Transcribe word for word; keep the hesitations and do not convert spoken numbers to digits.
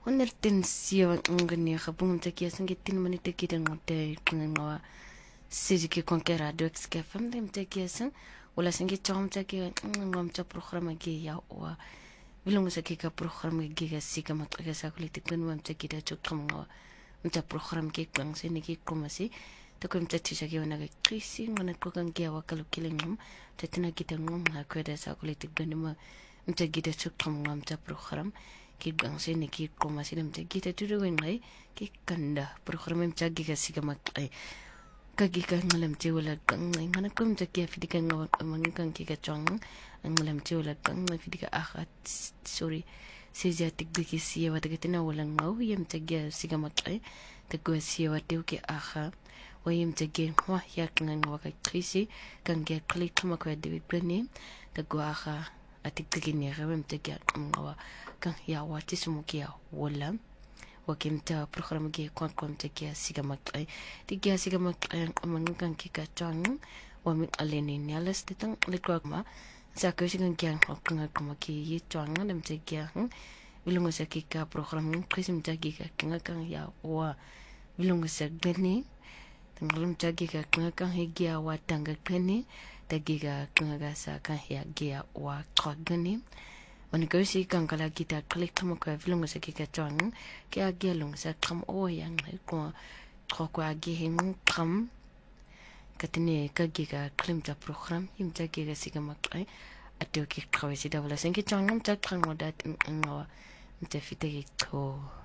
Onerten siya ngani khabung takia sangitin mani takia ngote ngawa sijiki konke radio xkfm dem takia sang wala sangi chom takia ngam cha program gi ya wa bilung saki ka program gi ga sika matga sa kulitik ben wam takia da chok kam ngawa mta program gi klang se niki komasi to kum ta tisha gi wana ga krisi ngana ko kan gi wa kalu kilengum tatina kita ngom ha kweda sa kulitik ben ma mta gi da chok kam ngam ta program ki gang se ne ki koma se dem te kita tu wen ngai ki kanda program em chagi ga siga mak ai ka gi ka ngalam te wala gang ngai ngana kum te ki afidi ka ngawa mang kan ki ka chong ngalam te wala gang ngai fidi ka ah sorry se ja tik bi ki si wa te tina wala ngau yem te gi siga mak ai te go si wa te ki aha wa yem te gi wa ya kan ngawa ka krisi kan ge klik kama ko de bene te go aha atik tikini rawem te gi ngawa kan ya wati sumukia wala wakimta program gi kon kon te kia siga makai ti kia siga makai mangan ki ka chang wa mi aleni nyalas te tang lekwa ma sa ko sigan kia kan kan ki yi chang nam te kia bilung sa ki ka program krisim ta gi ka kan kan ya wa bilung sa gani tangulum ta gi ka kan kan he gia wa tanga gani ta gi ka kan ga sa kan ya gia wa kwa gani When go see Gangala Gita, collect come a long as a kika chong, Kia Gelung, said come oh young, go Trokwa Gihing, come Katine Kagiga, Klimta program, him tagiga sigamak, a toki crazy devil, I think it's on him, that can that in our Tefite.